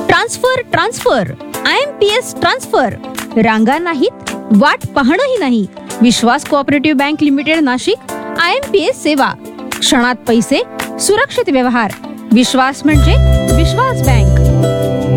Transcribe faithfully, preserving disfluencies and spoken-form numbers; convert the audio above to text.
Transfer transfer I am P S transfer. रांगा नाहीत, वाट पाहणंही नाही. विश्वास cooperative bank limited Nashik. I am P S सेवा, क्षणात पैसे, सुरक्षित व्यवहार. विश्वास म्हणजे विश्वास बँक.